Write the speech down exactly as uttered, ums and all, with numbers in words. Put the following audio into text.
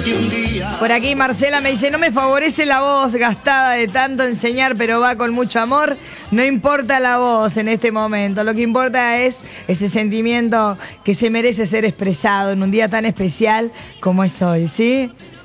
Por aquí Marcela me dice, no me favorece la voz gastada de tanto enseñar, pero va con mucho amor. No importa la voz en este momento, lo que importa es ese sentimiento que se merece ser expresado en un día tan especial como es hoy, ¿sí?